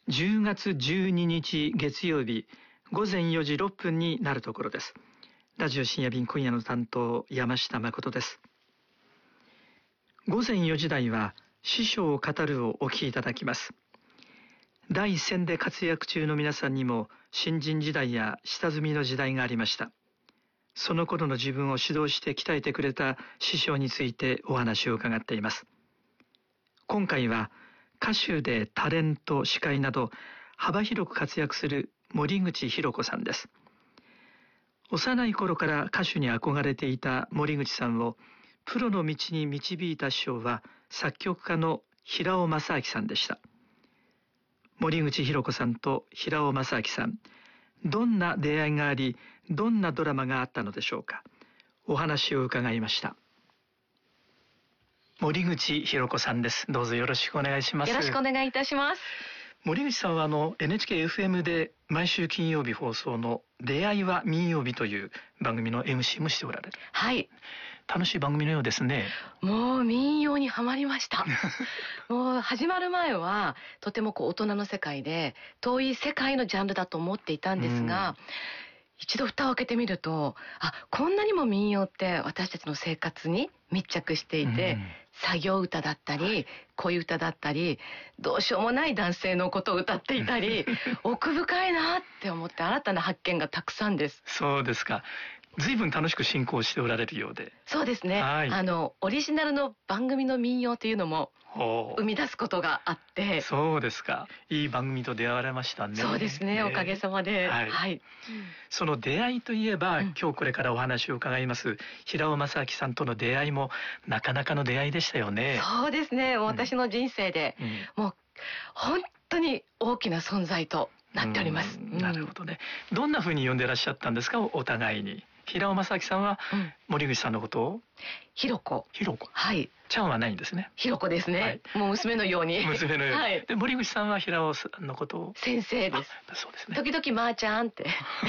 10月12日月曜日午前4時6分になるところです。ラジオ深夜便、今夜の担当山下誠です。午前4時台は師匠を語るをお聞きいただきます。第一線で活躍中の皆さんにも新人時代や下積みの時代がありました。その頃の自分を指導して鍛えてくれた師匠についてお話を伺っています。今回は歌手でタレント、司会など幅広く活躍する森口博子さんです。幼い頃から歌手に憧れていた森口さんをプロの道に導いた師匠は作曲家の平尾正明さんでした。森口博子さんと平尾正明さん、どんな出会いがあり、どんなドラマがあったのでしょうか。お話を伺いました。森口博子さんです。どうぞよろしくお願いします。 よろしくお願いいたします。 森口さんはNHK-FM で毎週金曜日放送の出会いは民謡日という番組の MC もしておられる。 はい。 楽しい番組のようですね。 もう民謡にはまりました。もう始まる前はとても大人の世界で遠い世界のジャンルだと思っていたんですが、一度蓋を開けてみると、こんなにも民謡って私たちの生活に密着していて、作業歌だったり恋歌だったり、どうしようもない男性のことを歌っていたり奥深いなって思って新たな発見がたくさんです。 そうですか。随分楽しく進行しておられるようで。 そうですね、 はい、 オリジナルの番組の民謡というのも生み出すことがあって。 そうですか。いい番組と出会われましたね。 そうですね、おかげさまで。 はい、はい、その出会いといえば、今日これからお話を伺います平尾正明さんとの出会いもなかなかの出会いでしたよね。 そうですね、私の人生で、もう本当に大きな存在となっております。 なるほどね。どんな風に呼んでらっしゃったんですか、お互いに。平尾正明さんは森口さんのことをひろこ。はい。 ちゃんはないんですね。 ひろこですね、はい、もう娘のように。 娘のように、 はい、 で森口さんは平尾さんのことを先生です。 そうですね。 時々まーちゃんって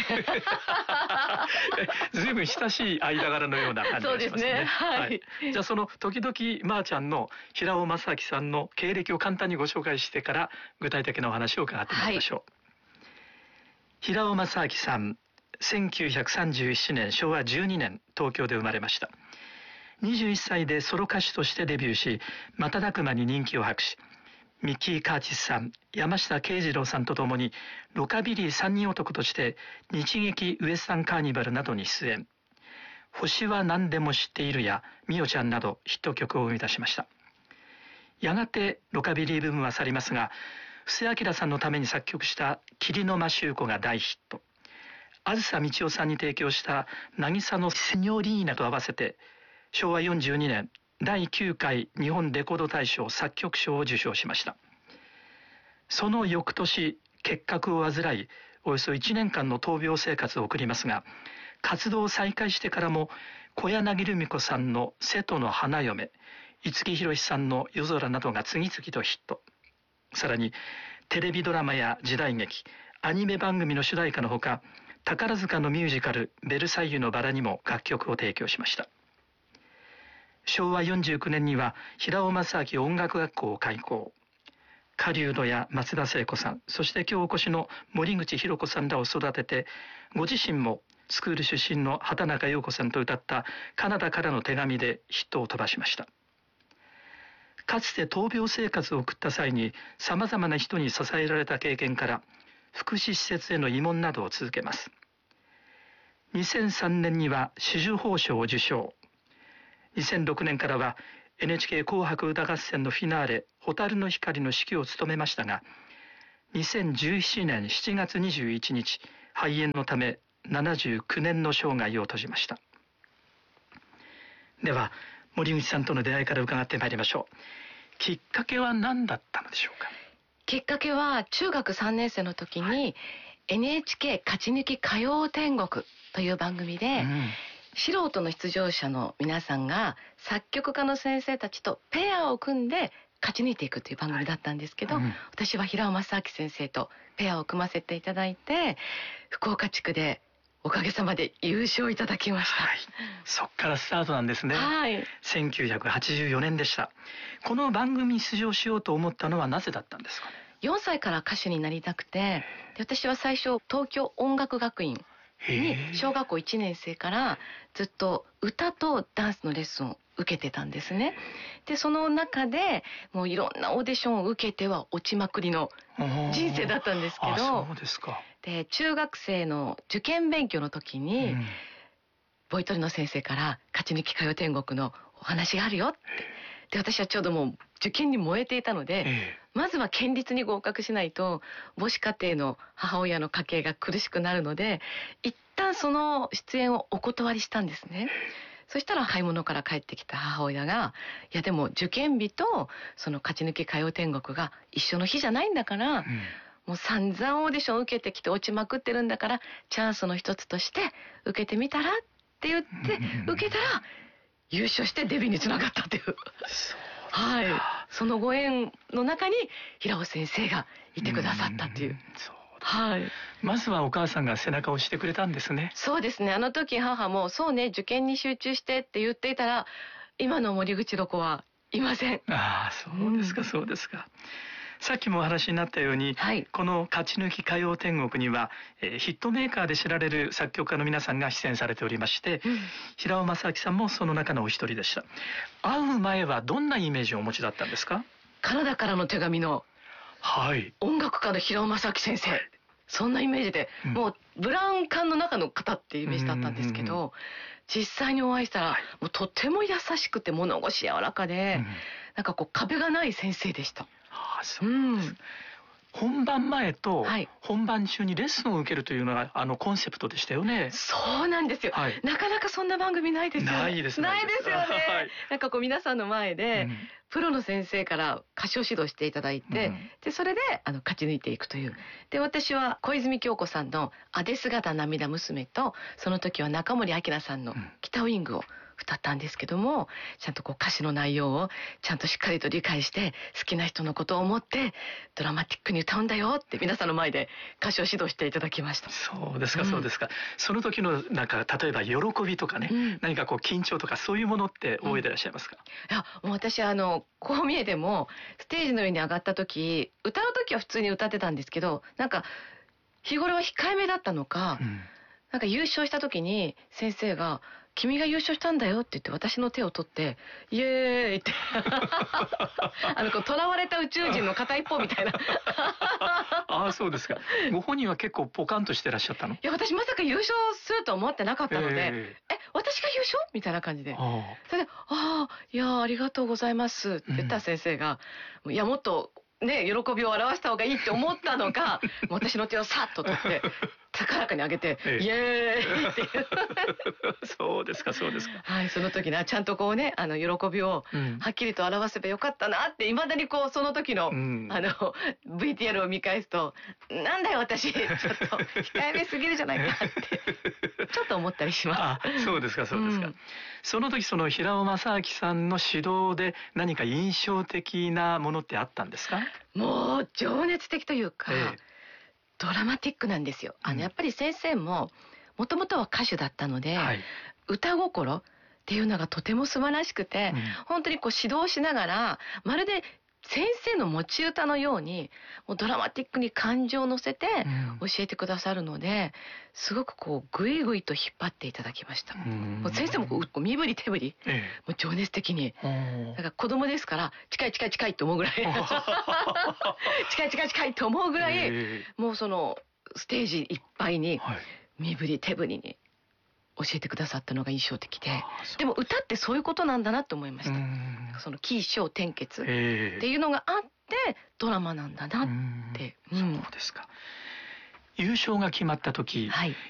ずいぶん親しい間柄のような感じがしますね。 そうですね、はい、 じゃあその時々まーちゃんの平尾正明さんの経歴を簡単にご紹介してから具体的なお話を伺ってまいりましょう。はい、平尾正明さん、1937年昭和12年東京で生まれました。21歳でソロ歌手としてデビューし、瞬く間に人気を博し、ミッキー・カーチスさん、山下慶二郎さんとともにロカビリー三人男として日劇ウエスタンカーニバルなどに出演。星は何でも知っているやみおちゃんなどヒット曲を生み出しました。やがてロカビリーブームは去りますが、布施明さんのために作曲した霧のマシューコが大ヒット。あずさみちおさんに提供した渚のセニョリーナと合わせて昭和42年第9回日本レコード大賞作曲賞を受賞しました。その翌年結核を患い、およそ1年間の闘病生活を送りますが、活動を再開してからも小柳ルミ子さんの瀬戸の花嫁、五木ひろしさんの夜空などが次々とヒット。さらにテレビドラマや時代劇、アニメ番組の主題歌のほか、宝塚のミュージカルベルサイユのバラにも楽曲を提供しました。昭和49年には平尾正明音楽学校を開校。狩人や松田聖子さん、そして今日お越しの森口博子さんらを育てて、ご自身もスクール出身の畑中陽子さんと歌ったカナダからの手紙でヒットを飛ばしました。かつて闘病生活を送った際に様々な人に支えられた経験から、福祉施設への慰問などを続けます。2003年には紫綬褒章を受章。2006年からは NHK 紅白歌合戦のフィナーレ蛍の光の指揮を務めましたが、2017年7月21日肺炎のため79年の生涯を閉じました。では森口さんとの出会いから伺ってまいりましょう。きっかけは何だったのでしょうか。 きっかけは中学3年生の時に NHK 勝ち抜き歌謡天国という番組で、素人の出場者の皆さんが作曲家の先生たちとペアを組んで勝ち抜いていくという番組だったんですけど、私は平尾正明先生とペアを組ませていただいて、福岡地区でおかげさまで優勝いただきました。 そっからスタートなんですね。1984年でした。この番組に出場しようと思ったのはなぜだったんですかね。 4歳から歌手になりたくて、で私は最初東京音楽学院に小学校1年生からずっと歌とダンスのレッスンを受けてたんですね。でその中でもういろんなオーディションを受けては落ちまくりの人生だったんですけど、 そうですか。 で中学生の受験勉強の時に、ボイトレの先生から勝ち抜き歌謡天国のお話があるよって。で私はちょうどもう受験に燃えていたので、まずは県立に合格しないと母子家庭の母親の家計が苦しくなるので、一旦その出演をお断りしたんですね。そしたら買い物から帰ってきた母親が、いやでも受験日とその勝ち抜き歌謡天国が一緒の日じゃないんだから、もう散々オーディション受けてきて落ちまくってるんだから、チャンスの一つとして受けてみたらって言って受けたら優勝してデビューにつながったっていうはい、そのご縁の中に平尾先生がいてくださったっていう。はい、 まずはお母さんが背中を押してくれたんですね。 そうですね。あの時母もそうね、受験に集中してって言っていたら今の森口の子はいません。 ああ、そうですか、そうですか。さっきもお話になったように、この勝ち抜き歌謡天国には、ヒットメーカーで知られる作曲家の皆さんが出演されておりまして、平尾正明さんもその中のお一人でした。会う前はどんなイメージをお持ちだったんですか？ カナダからの手紙の音楽家の平尾正明先生、そんなイメージで、もうブラウン管の中の方っていうイメージだったんですけど、実際にお会いしたら、もうとても優しくて物腰柔らかで、なんかこう壁がない先生でした。 そうです。本番前と本番中にレッスンを受けるというのがコンセプトでしたよね。 そうなんですよ。なかなかそんで番組ないですよね。 ないですね。 ないですよね。なんかこう皆さんの前で、プロの先生から歌唱指導していただいて、でそれで勝ち抜いていくという。で私は小泉今日子さんの「あで姿涙娘」と、その時は中森明菜さんの「北ウイング」を歌ったんですけども、ちゃんとこう歌詞の内容をちゃんとしっかりと理解して、好きな人のことを思ってドラマティックに歌うんだよって皆さんの前で歌唱指導していただきました。 そうですか、そうですか。その時のなんか例えば喜びとかね、何かこう緊張とかそういうものって覚えていらっしゃいますか？ いやもう私こう見えてもステージの上に上がった時、歌う時は普通に歌ってたんですけど、なんか日頃は控えめだったのか、なんか優勝した時に先生が君が優勝したんだよって言って私の手を取ってイエーイってこう囚われた宇宙人の片一方みたいなああ、そうですか。ご本人は結構ポカンとしてらっしゃったの？ いや私まさか優勝すると思ってなかったので、私が優勝みたいな感じで、それでいやありがとうございますって言った先生が、いやもっとね、喜びを表した方がいいって思ったのか、私の手をさっと取って高らかに上げて、イエーイっていうそうですか、そうですか。 はい、その時にちゃんとこうね、喜びをはっきりと表せばよかったなって、いまだにこうその時の、VTR を見返すと、なんだよ私ちょっと控えめすぎるじゃないかってちょっと思ったりします。 そうですか、そうですか。その時その平尾正明さんの指導で何か印象的なものってあったんですか？ もう情熱的というか、ドラマティックなんですよ。やっぱり先生ももともとは歌手だったので、歌心っていうのがとても素晴らしくて、本当にこう指導しながらまるで先生の持ち歌のようにもうドラマティックに感情を乗せて教えてくださるので、すごくこうグイグイと引っ張っていただきました。もう先生もこう身振り手振り、もう情熱的に、だから子供ですから近い近い近いと思うぐらい近い近い近いと思うぐらい、もうそのステージいっぱいに身振り手振りに教えてくださったのが印象的で、でも歌ってそういうことなんだなと思いました。その起承転結っていうのがあってドラマなんだなって。 そうですか。優勝が決まった時、